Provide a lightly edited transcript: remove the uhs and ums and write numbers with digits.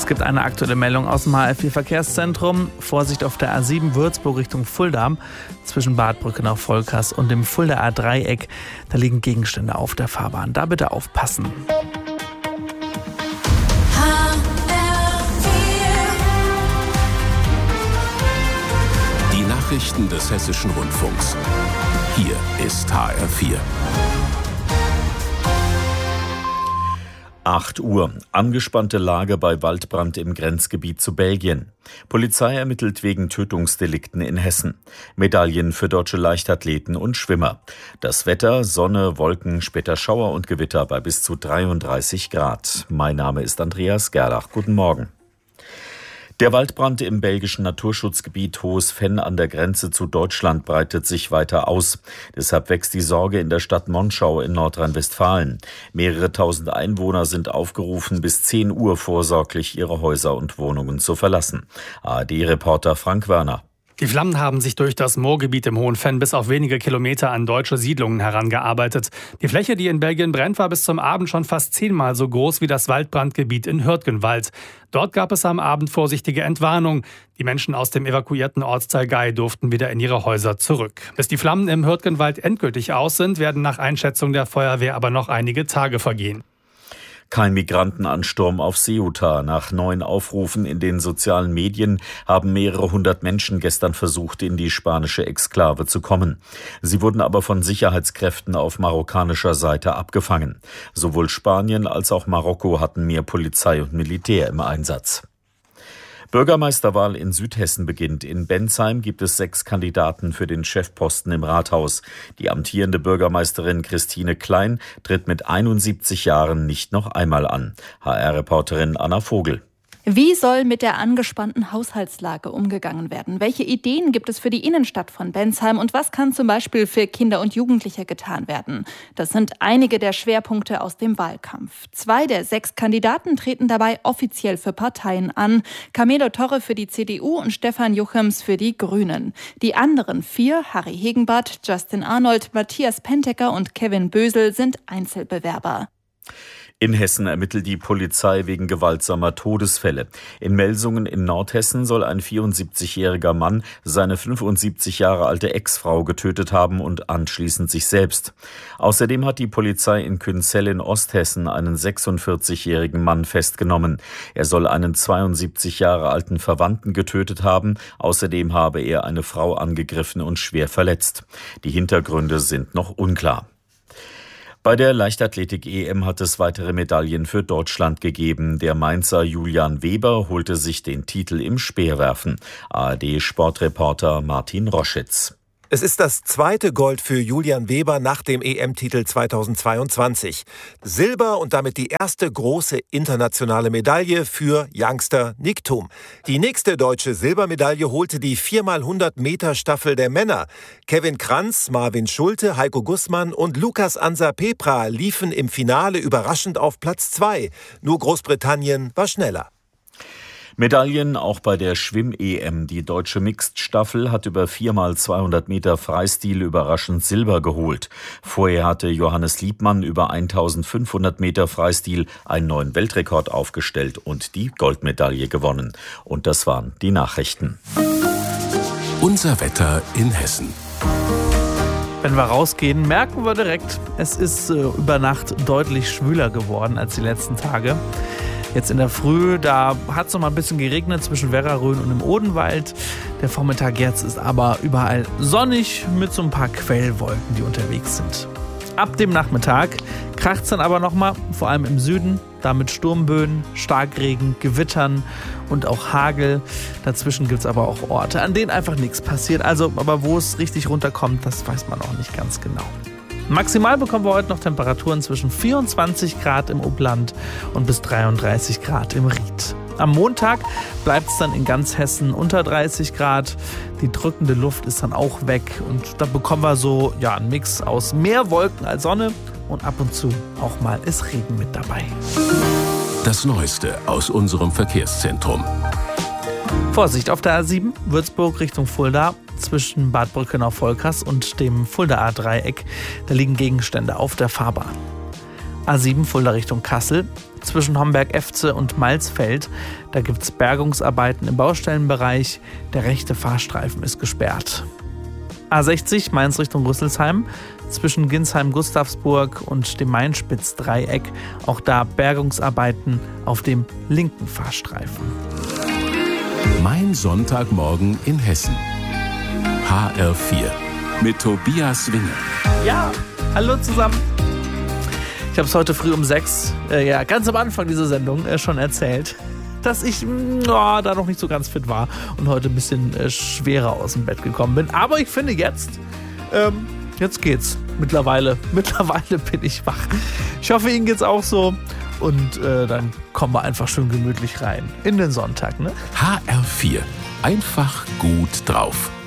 gibt eine aktuelle Meldung aus dem HF4-Verkehrszentrum. Vorsicht auf der A7 Würzburg Richtung Fulda. Zwischen Bad Brückenau-Volkers und dem Fuldaer Dreieck. Da liegen Gegenstände auf der Fahrbahn. Da bitte aufpassen. Die Nachrichten des Hessischen Rundfunks. Hier ist HR4. 8 Uhr. Angespannte Lage bei Waldbrand im Grenzgebiet zu Belgien. Polizei ermittelt wegen Tötungsdelikten in Hessen. Medaillen für deutsche Leichtathleten und Schwimmer. Das Wetter, Sonne, Wolken, später Schauer und Gewitter bei bis zu 33 Grad. Mein Name ist Andreas Gerlach. Guten Morgen. Der Waldbrand im belgischen Naturschutzgebiet Hohes Venn an der Grenze zu Deutschland breitet sich weiter aus. Deshalb wächst die Sorge in der Stadt Monschau in Nordrhein-Westfalen. Mehrere tausend Einwohner sind aufgerufen, bis 10 Uhr vorsorglich ihre Häuser und Wohnungen zu verlassen. ARD-Reporter Frank Wörner. Die Flammen haben sich durch das Moorgebiet im Hohen Venn bis auf wenige Kilometer an deutsche Siedlungen herangearbeitet. Die Fläche, die in Belgien brennt, war bis zum Abend schon fast 10-mal so groß wie das Waldbrandgebiet in Hürtgenwald. Dort gab es am Abend vorsichtige Entwarnung. Die Menschen aus dem evakuierten Ortsteil Gei durften wieder in ihre Häuser zurück. Bis die Flammen im Hürtgenwald endgültig aus sind, werden nach Einschätzung der Feuerwehr aber noch einige Tage vergehen. Kein Migrantenansturm auf Ceuta. Nach neuen Aufrufen in den sozialen Medien haben mehrere hundert Menschen gestern versucht, in die spanische Exklave zu kommen. Sie wurden aber von Sicherheitskräften auf marokkanischer Seite abgefangen. Sowohl Spanien als auch Marokko hatten mehr Polizei und Militär im Einsatz. Bürgermeisterwahl in Südhessen beginnt. In Bensheim gibt es 6 Kandidaten für den Chefposten im Rathaus. Die amtierende Bürgermeisterin Christine Klein tritt mit 71 Jahren nicht noch einmal an. HR-Reporterin Anna Vogel. Wie soll mit der angespannten Haushaltslage umgegangen werden? Welche Ideen gibt es für die Innenstadt von Bensheim und was kann zum Beispiel für Kinder und Jugendliche getan werden? Das sind einige der Schwerpunkte aus dem Wahlkampf. 2 der 6 Kandidaten treten dabei offiziell für Parteien an. Camilo Torre für die CDU und Stefan Juchems für die Grünen. Die anderen 4, Harry Hegenbarth, Justin Arnold, Matthias Pentecker und Kevin Bösel, sind Einzelbewerber. In Hessen ermittelt die Polizei wegen gewaltsamer Todesfälle. In Melsungen in Nordhessen soll ein 74-jähriger Mann seine 75 Jahre alte Ex-Frau getötet haben und anschließend sich selbst. Außerdem hat die Polizei in Künzell in Osthessen einen 46-jährigen Mann festgenommen. Er soll einen 72 Jahre alten Verwandten getötet haben. Außerdem habe er eine Frau angegriffen und schwer verletzt. Die Hintergründe sind noch unklar. Bei der Leichtathletik-EM hat es weitere Medaillen für Deutschland gegeben. Der Mainzer Julian Weber holte sich den Titel im Speerwerfen. ARD-Sportreporter Martin Roschitz. Es ist das 2. Gold für Julian Weber nach dem EM-Titel 2022. Silber und damit die erste große internationale Medaille für Youngster Nick Thum. Die nächste deutsche Silbermedaille holte die 4x100-Meter-Staffel der Männer. Kevin Kranz, Marvin Schulte, Heiko Gussmann und Lukas Ansa Pepra liefen im Finale überraschend auf Platz 2. Nur Großbritannien war schneller. Medaillen auch bei der Schwimm-EM. Die deutsche Mixed-Staffel hat über 4x200 Meter Freistil überraschend Silber geholt. Vorher hatte Johannes Liebmann über 1500 Meter Freistil einen neuen Weltrekord aufgestellt und die Goldmedaille gewonnen. Und das waren die Nachrichten. Unser Wetter in Hessen. Wenn wir rausgehen, merken wir direkt, es ist über Nacht deutlich schwüler geworden als die letzten Tage. Jetzt in der Früh, da hat es noch mal ein bisschen geregnet zwischen Werra-Rhön und im Odenwald. Der Vormittag jetzt ist aber überall sonnig mit so ein paar Quellwolken, die unterwegs sind. Ab dem Nachmittag kracht es dann aber noch mal, vor allem im Süden, da mit Sturmböen, Starkregen, Gewittern und auch Hagel. Dazwischen gibt es aber auch Orte, an denen einfach nichts passiert. Also, aber wo es richtig runterkommt, das weiß man auch nicht ganz genau. Maximal bekommen wir heute noch Temperaturen zwischen 24 Grad im Upland und bis 33 Grad im Ried. Am Montag bleibt es dann in ganz Hessen unter 30 Grad. Die drückende Luft ist dann auch weg und da bekommen wir so einen Mix aus mehr Wolken als Sonne und ab und zu auch mal ist Regen mit dabei. Das Neueste aus unserem Verkehrszentrum. Vorsicht auf der A7 Würzburg Richtung Fulda. Zwischen Bad Brückenau-Volkers und dem Fuldaer Dreieck. Da liegen Gegenstände auf der Fahrbahn. A7 Fulda Richtung Kassel. Zwischen Homberg-Efze und Malsfeld, da gibt es Bergungsarbeiten im Baustellenbereich. Der rechte Fahrstreifen ist gesperrt. A60 Mainz Richtung Rüsselsheim. Zwischen Ginsheim-Gustavsburg und dem Mainspitz-Dreieck. Auch da Bergungsarbeiten auf dem linken Fahrstreifen. Mein Sonntagmorgen in Hessen. HR4 mit Tobias Winger. Ja, hallo zusammen. Ich habe es heute früh um 6, ganz am Anfang dieser Sendung schon erzählt, dass ich da noch nicht so ganz fit war und heute ein bisschen schwerer aus dem Bett gekommen bin. Aber ich finde jetzt geht's. Mittlerweile bin ich wach. Ich hoffe, Ihnen geht's auch so. Und dann kommen wir einfach schön gemütlich rein in den Sonntag. Ne? HR4. Einfach gut drauf.